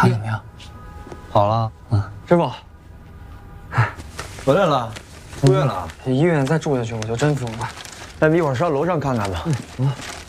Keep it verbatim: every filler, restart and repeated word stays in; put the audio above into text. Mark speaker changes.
Speaker 1: 他怎么样？好了。嗯，
Speaker 2: 师傅，
Speaker 3: 回来了，出院了。
Speaker 2: 医院再住下去我就真疯了。咱们一会儿上楼上看看吧。嗯。